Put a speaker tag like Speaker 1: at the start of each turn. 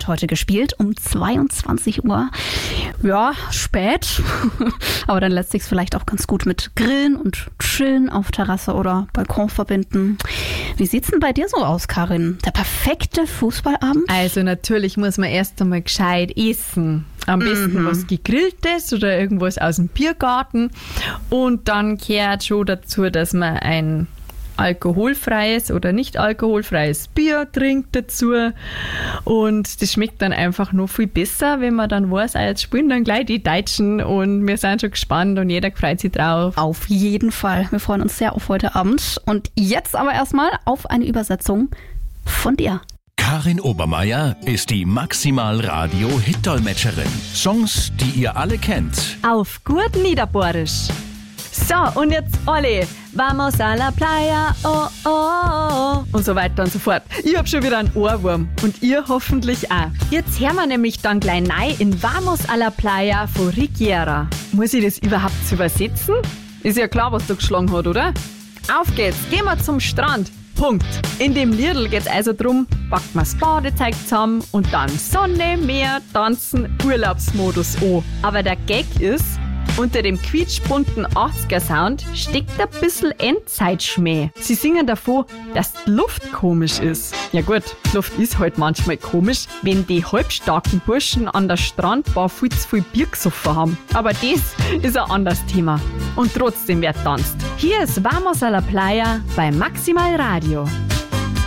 Speaker 1: heute gespielt, um 22 Uhr. Ja, spät, aber dann lässt sich vielleicht auch ganz gut mit Grillen und Chillen auf Terrasse oder Balkon verbinden. Wie sieht's denn bei dir so aus, Karin? Der perfekte Fußballabend?
Speaker 2: Also natürlich muss man erst einmal gescheit essen. Am besten was Gegrilltes oder irgendwas aus dem Biergarten. Und dann gehört schon dazu, dass man ein alkoholfreies oder nicht alkoholfreies Bier trinkt dazu. Und das schmeckt dann einfach noch viel besser, wenn man dann weiß, jetzt spielen dann gleich die Deutschen und wir sind schon gespannt und jeder freut sich drauf.
Speaker 1: Auf jeden Fall. Wir freuen uns sehr auf heute Abend. Und jetzt aber erstmal auf eine Übersetzung von dir.
Speaker 3: Karin Obermeier ist die Maximal-Radio-Hit-Dolmetscherin. Songs, die ihr alle kennt.
Speaker 2: Auf gut Niederbohrisch. So, und jetzt alle. Vamos a la playa, oh, oh, oh. Und so weiter und so fort. Ich hab schon wieder einen Ohrwurm. Und ihr hoffentlich auch. Jetzt hören wir nämlich dann gleich rein in Vamos a la playa von Rigiera. Muss ich das überhaupt übersetzen? Ist ja klar, was da geschlagen hat, oder? Auf geht's, gehen wir zum Strand. Punkt. In dem Liedl geht's also drum, packt man das Badezeug zusammen und dann Sonne, Meer, Tanzen, Urlaubsmodus an. Aber der Gag ist, unter dem quietschbunten 80er-Sound steckt ein bisschen Endzeitschmäh. Sie singen davon, dass die Luft komisch ist. Ja gut, die Luft ist halt manchmal komisch, wenn die halbstarken Burschen an der Strandbar viel zu viel Bier gesoffen haben. Aber das ist ein anderes Thema. Und trotzdem wird tanzt. Hier ist Vamos a la Playa bei Maximal Radio.